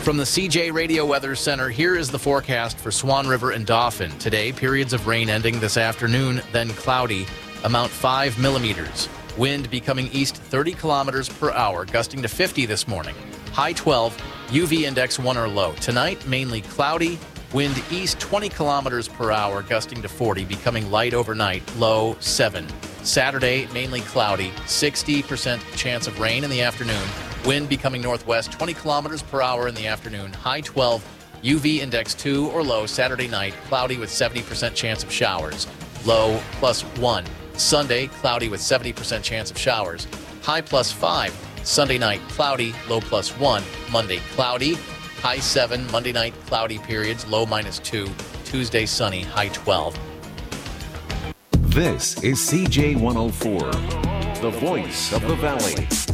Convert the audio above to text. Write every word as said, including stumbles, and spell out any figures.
From the C J Radio Weather Center, here is the forecast for Swan River and Dauphin. Today, periods of rain ending this afternoon, then cloudy, amount five millimeters. Wind becoming east thirty kilometers per hour, gusting to fifty this morning. High twelve, U V index one or low. Tonight, mainly cloudy, wind east twenty kilometers per hour, gusting to forty, becoming light overnight, low seven. Saturday, mainly cloudy, sixty percent chance of rain in the afternoon. Wind becoming northwest twenty kilometers per hour in the afternoon, high twelve, U V index two or low. Saturday night, cloudy with seventy percent chance of showers, low plus one. Sunday, cloudy with seventy percent chance of showers, high plus five. Sunday night, cloudy, low plus one. Monday, cloudy, high seven. Monday night, cloudy periods, low minus two. Tuesday, sunny, high twelve. This is C J one oh four, the voice of the valley.